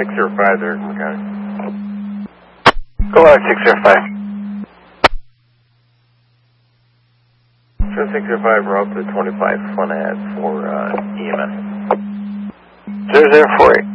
605 there, mechanic. Go on, 605. Show 605, we're up to 25 front ahead for EMS. 0048.